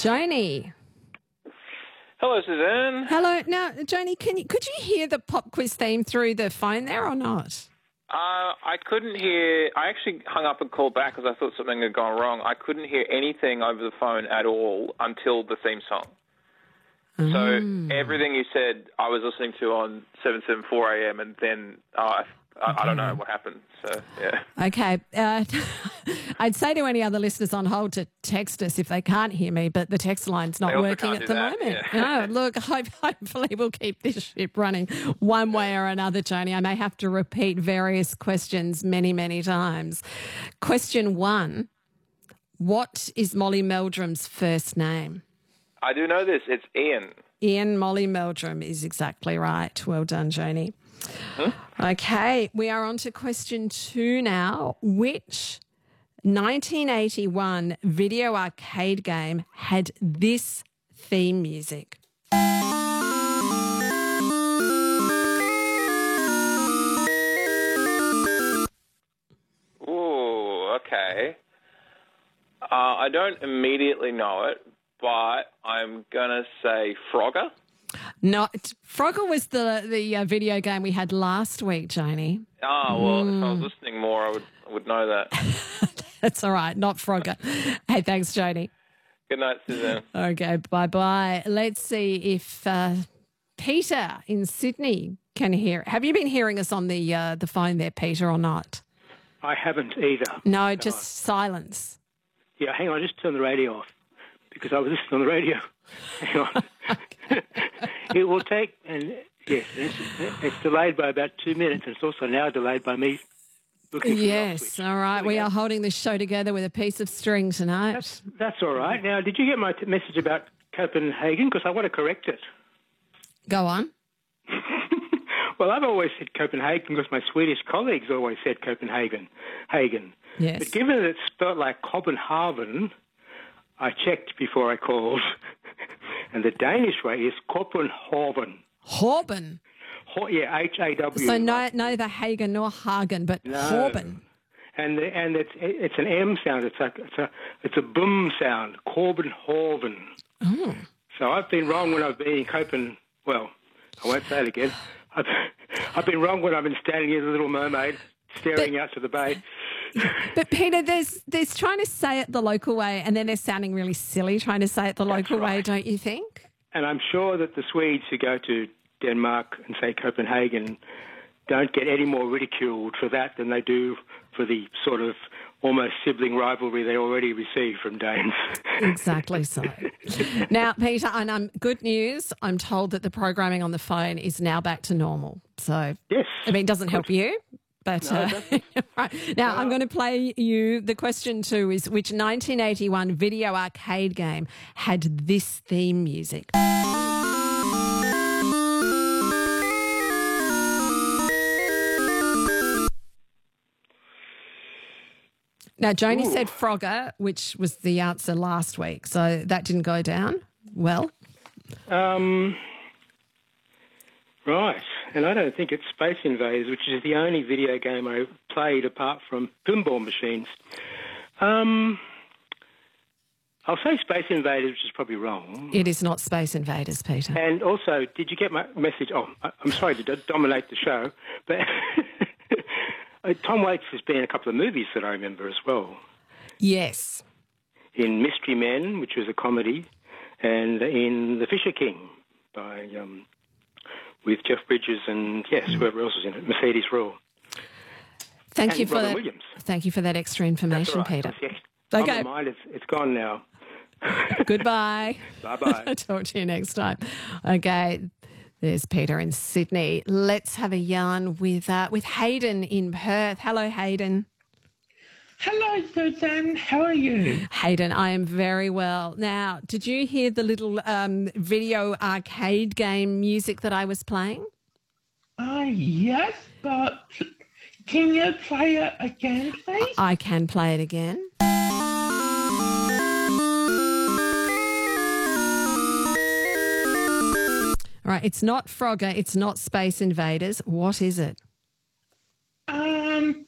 Joni. Hello, Suzanne. Hello. Now, Joni, could you hear the pop quiz theme through the phone there or not? I couldn't hear. I actually hung up and called back because I thought something had gone wrong. I couldn't hear anything over the phone at all until the theme song. So everything you said, I was listening to on 774 AM, and then I don't know what happened. So yeah. Okay. I'd say to any other listeners on hold to text us if they can't hear me, but the text line's not working at the moment. Yeah. No, look, hopefully we'll keep this ship running one way or another, Joni. I may have to repeat various questions many, many times. Question 1, what is Molly Meldrum's first name? I do know this. It's Ian. Ian Molly Meldrum is exactly right. Well done, Joni. Okay, we are on to question 2 now. Which 1981 video arcade game had this theme music? Ooh, okay. I don't immediately know it, but I'm going to say Frogger. No, Frogger was the video game we had last week, Joni. Oh, well, if I was listening more, I would know that. That's all right, not Frogger. Hey, thanks, Joni. Good night, Suzanne. Okay, bye-bye. Let's see if Peter in Sydney can hear. Have you been hearing us on the phone there, Peter, or not? I haven't either. No, just silence. Yeah, hang on, just turn the radio off because I was listening on the radio. Hang on. It will take, and yes, it's delayed by about 2 minutes, and it's also now delayed by me looking for Yes, all right. We are holding this show together with a piece of string tonight. That's all right. Now, did you get my message about Copenhagen? Because I want to correct it. Go on. Well, I've always said Copenhagen because my Swedish colleagues always said Copenhagen. Yes. But given that it's spelled like Copenhagen, I checked before I called. And the Danish way is Copenhagen. Horben. Yeah, H-A-W. So neither Hagen nor Hagen, but Horben. And it's an M sound. It's a boom sound. Copenhagen. Oh. So I've been wrong when I've been in Copenhagen. Well, I won't say it again. I've been wrong when I've been standing here as a little mermaid, staring out to the bay. But Peter, there's trying to say it the local way, and then they're sounding really silly trying to say it the local way, don't you think? And I'm sure that the Swedes who go to Denmark and say Copenhagen don't get any more ridiculed for that than they do for the sort of almost sibling rivalry they already receive from Danes. Exactly so. Now, Peter, and good news, I'm told that the programming on the phone is now back to normal. So, yes. I mean, it doesn't help you. But right. Now, I'm going to play you the question 2 is which 1981 video arcade game had this theme music? Now, Joni said Frogger, which was the answer last week, so that didn't go down well. Right. And I don't think it's Space Invaders, which is the only video game I played apart from pinball machines. I'll say Space Invaders, which is probably wrong. It is not Space Invaders, Peter. And also, did you get my message? Oh, I'm sorry to dominate the show, but Tom Waits has been in a couple of movies that I remember as well. Yes. In Mystery Men, which was a comedy, and in The Fisher King by... with Jeff Bridges and, yes, whoever else was in it, Mercedes Ruehl. Thank you for Robin that. Williams. Thank you for that extra information, Peter. Okay. My mind, it's gone now. Goodbye. Bye-bye. Talk to you next time. Okay, there's Peter in Sydney. Let's have a yarn with Hayden in Perth. Hello, Hayden. Hello, Suzanne. How are you? Hayden, I am very well. Now, did you hear the little video arcade game music that I was playing? Yes, but can you play it again, please? I can play it again. All right, it's not Frogger, it's not Space Invaders. What is it?